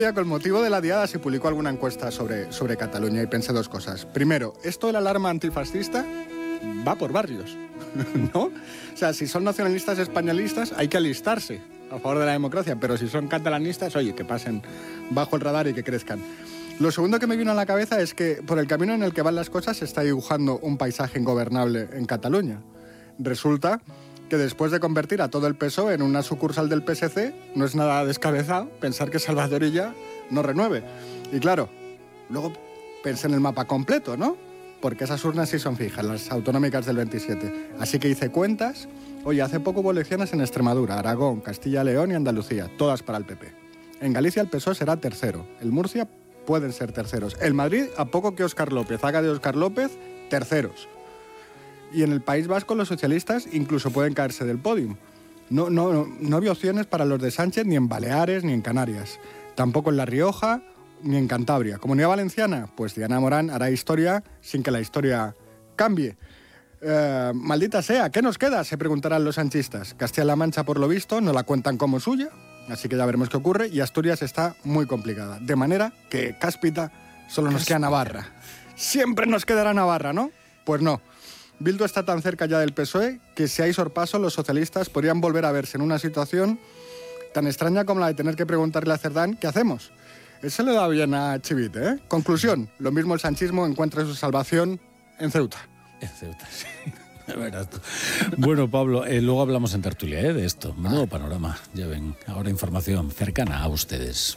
Con motivo de la diada se publicó alguna encuesta sobre Cataluña y pensé dos cosas. Primero, esto de la alarma antifascista va por barrios, ¿no? O sea, si son nacionalistas españolistas hay que alistarse a favor de la democracia, pero si son catalanistas, oye, que pasen bajo el radar y que crezcan. Lo segundo que me vino a la cabeza es que por el camino en el que van las cosas se está dibujando un paisaje ingobernable en Cataluña. Resulta que después de convertir a todo el PSOE en una sucursal del PSC, no es nada descabezado pensar que Salvador Illa no renueve. Y claro, luego pensé en el mapa completo, ¿no? Porque esas urnas sí son fijas, las autonómicas del 27. Así que hice cuentas. Oye, hace poco hubo elecciones en Extremadura, Aragón, Castilla y León y Andalucía, todas para el PP. En Galicia el PSOE será tercero, el Murcia pueden ser terceros. El Madrid, a poco que Óscar López haga de Óscar López, terceros. Y en el País Vasco los socialistas incluso pueden caerse del podio. No había opciones para los de Sánchez ni en Baleares ni en Canarias. Tampoco en La Rioja ni en Cantabria. Comunidad Valenciana, pues Diana Morán hará historia sin que la historia cambie. Maldita sea, ¿qué nos queda?, se preguntarán los sanchistas. Castilla-La Mancha, por lo visto, no la cuentan como suya, así que ya veremos qué ocurre. Y Asturias está muy complicada. De manera que, cáspita, solo nos queda Navarra. Siempre nos quedará Navarra, ¿no? Pues no. Bildu está tan cerca ya del PSOE que si hay sorpaso los socialistas podrían volver a verse en una situación tan extraña como la de tener que preguntarle a Cerdán ¿qué hacemos? Eso le da bien a Chivite, ¿eh? Conclusión, lo mismo el sanchismo encuentra su salvación en Ceuta. En Ceuta, sí. Verás tú. Bueno, Pablo, luego hablamos en tertulia de esto. Menudo panorama. Ya ven, ahora información cercana a ustedes.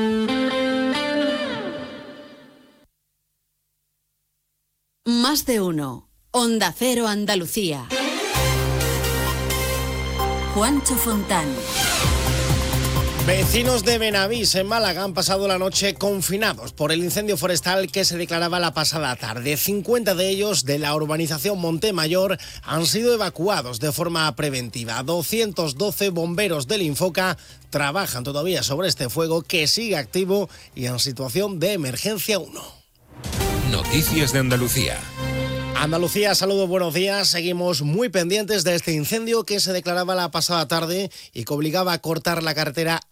Más de uno. Onda Cero Andalucía. Juancho Fontán. Vecinos de Benavís, en Málaga, han pasado la noche confinados por el incendio forestal que se declaraba la pasada tarde. 50 de ellos de la urbanización Montemayor han sido evacuados de forma preventiva. 212 bomberos del Infoca trabajan todavía sobre este fuego que sigue activo y en situación de emergencia 1. Noticias de Andalucía. Andalucía, saludos, buenos días. Seguimos muy pendientes de este incendio que se declaraba la pasada tarde y que obligaba a cortar la carretera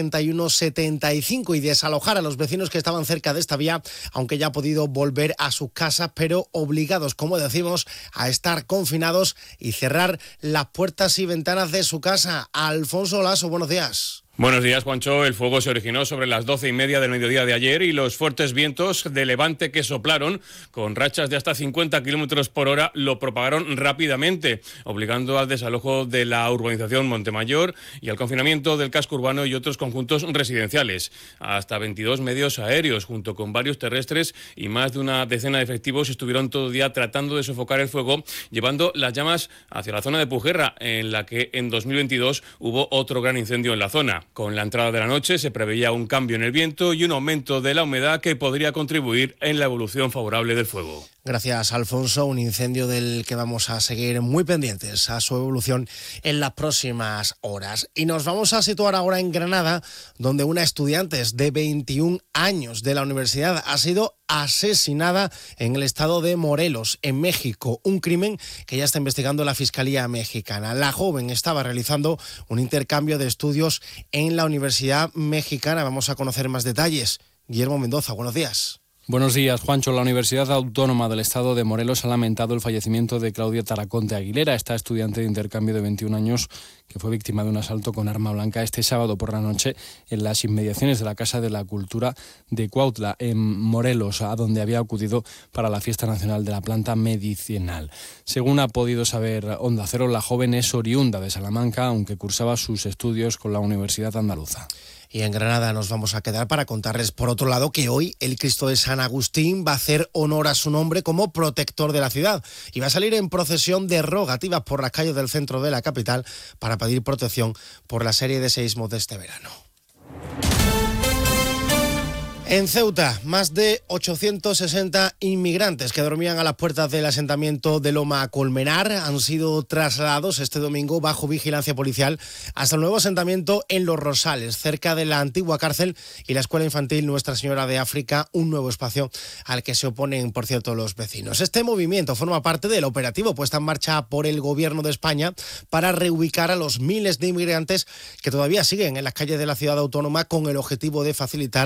A71-75 y desalojar a los vecinos que estaban cerca de esta vía, aunque ya ha podido volver a sus casas, pero obligados, como decimos, a estar confinados y cerrar las puertas y ventanas de su casa. Alfonso Lasso, buenos días. Buenos días, Juancho. El fuego se originó sobre las 12:30 del mediodía de ayer y los fuertes vientos de levante que soplaron con rachas de hasta 50 kilómetros por hora lo propagaron rápidamente, obligando al desalojo de la urbanización Montemayor y al confinamiento del casco urbano y otros conjuntos residenciales. Hasta 22 medios aéreos, junto con varios terrestres y más de una decena de efectivos, estuvieron todo el día tratando de sofocar el fuego, llevando las llamas hacia la zona de Pujerra, en la que en 2022 hubo otro gran incendio en la zona. Con la entrada de la noche se preveía un cambio en el viento y un aumento de la humedad que podría contribuir en la evolución favorable del fuego. Gracias, Alfonso. Un incendio del que vamos a seguir muy pendientes a su evolución en las próximas horas. Y nos vamos a situar ahora en Granada, donde una estudiante de 21 años de la universidad ha sido asesinada en el estado de Morelos, en México. Un crimen que ya está investigando la Fiscalía mexicana. La joven estaba realizando un intercambio de estudios en la Universidad Mexicana. Vamos a conocer más detalles. Guillermo Mendoza, buenos días. Buenos días, Juancho. La Universidad Autónoma del Estado de Morelos ha lamentado el fallecimiento de Claudia Taraconte Aguilera, esta estudiante de intercambio de 21 años que fue víctima de un asalto con arma blanca este sábado por la noche en las inmediaciones de la Casa de la Cultura de Cuautla, en Morelos, a donde había acudido para la Fiesta Nacional de la Planta Medicinal. Según ha podido saber Onda Cero, la joven es oriunda de Salamanca, aunque cursaba sus estudios con la Universidad Andaluza. Y en Granada nos vamos a quedar para contarles, por otro lado, que hoy el Cristo de San Agustín va a hacer honor a su nombre como protector de la ciudad y va a salir en procesión de rogativas por las calles del centro de la capital para pedir protección por la serie de seísmos de este verano. En Ceuta, más de 860 inmigrantes que dormían a las puertas del asentamiento de Loma Colmenar han sido trasladados este domingo bajo vigilancia policial hasta el nuevo asentamiento en Los Rosales, cerca de la antigua cárcel y la escuela infantil Nuestra Señora de África, un nuevo espacio al que se oponen, por cierto, los vecinos. Este movimiento forma parte del operativo puesto en marcha por el Gobierno de España para reubicar a los miles de inmigrantes que todavía siguen en las calles de la ciudad autónoma con el objetivo de facilitar